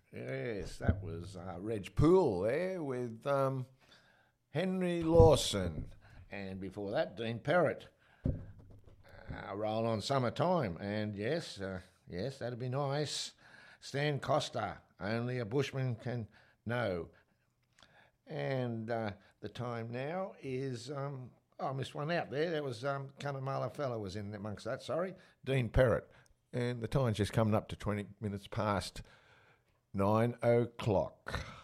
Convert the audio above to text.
Yes, that was Reg Poole there with Henry Lawson. And before that, Dean Perrott. Roll on Summertime. And yes, that'd be nice. Stan Costa, Only a Bushman Can Know. And the time now is, I missed one out there. There was Cunnamulla Fella was in amongst that, sorry. Dean Perrott. And the time's just coming up to 20 minutes past 9 o'clock.